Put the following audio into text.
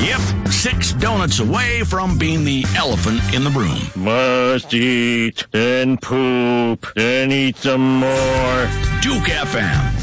Yep, 6 donuts away from being the elephant in the room. Must eat, then poop, then eat some more. Duke FM.